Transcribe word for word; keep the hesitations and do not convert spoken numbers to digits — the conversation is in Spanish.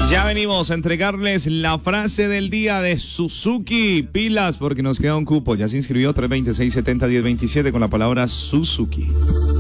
Ya venimos a entregarles la frase del día de Suzuki. Pilas porque nos queda un cupo. Ya se inscribió tres dos seis, siete cero, uno cero dos siete con la palabra Suzuki.